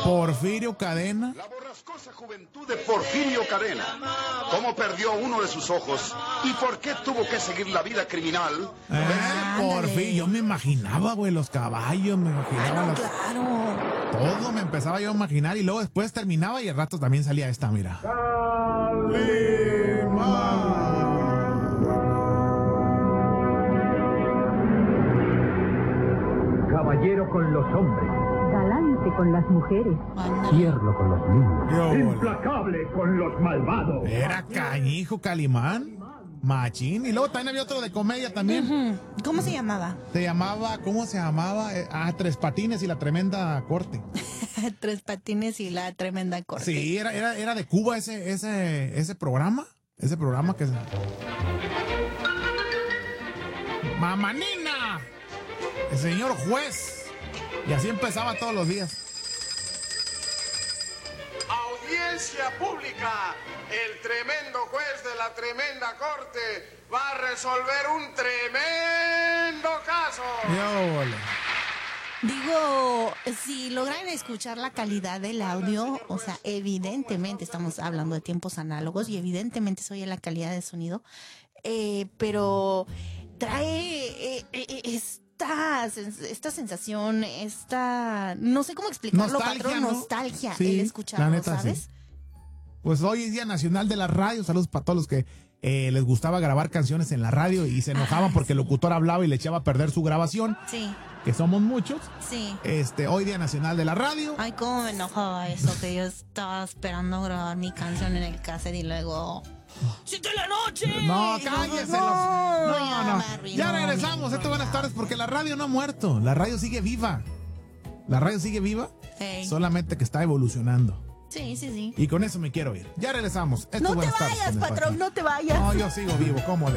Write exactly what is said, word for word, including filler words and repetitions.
Porfirio Cadena. La borrascosa juventud de Porfirio Cadena. ¿Cómo perdió uno de sus ojos? ¿Y por qué tuvo que seguir la vida criminal? Eh, Porfirio, yo me imaginaba, güey, los caballos, me imaginaba Claro, los... claro. Todo me empezaba yo a imaginar y luego después terminaba y al rato también salía esta, mira. Caballero con los hombres, Galante con las mujeres. tierno con los niños, Yo, güey. implacable con los malvados. Era Cañijo Calimán, machín. Y luego también había otro de comedia también. Ujú. ¿Cómo se llamaba? Se llamaba, ¿cómo se llamaba? Eh, ah, Tres Patines y la Tremenda Corte. Tres Patines y la Tremenda Corte. Sí, era, era, era de Cuba ese, ese, ese programa. Ese programa que se... ¡Mamanina! El señor juez. Y así empezaba todos los días. Audiencia pública. El tremendo juez de la tremenda corte va a resolver un tremendo caso. Yo, bole. Digo, si logran escuchar la calidad del audio, o sea, evidentemente estamos hablando de tiempos análogos y evidentemente se oye la calidad de sonido, eh, pero trae eh, eh, esta, esta sensación, esta, no sé cómo explicarlo, Nostalgia, patrón, ¿no? nostalgia, Sí, el la escucharlo, neta, ¿sabes? sí. Pues hoy es Día Nacional de la Radio. Saludos para todos los que eh, les gustaba grabar canciones en la radio y se enojaban Ah, porque el sí. locutor hablaba y le echaba a perder su grabación, Sí, que somos muchos. sí. Este, hoy Día Nacional de la Radio. Ay, cómo me enojaba eso, que yo estaba esperando grabar mi canción en el cassette y luego... ¡Siete de la noche! No, Y cállese. luego, los- No, ya no. me arruinó Ya mi regresamos. Esto, buenas rollo. tardes, porque la radio no ha muerto. La radio sigue viva. La radio sigue viva, Ey. solamente que está evolucionando. Sí, sí, sí. Y con eso me quiero ir. Ya regresamos. Esto, No te buenas tardes, vayas, con el patrón, no te vayas. No, yo sigo vivo. ¿Cómo de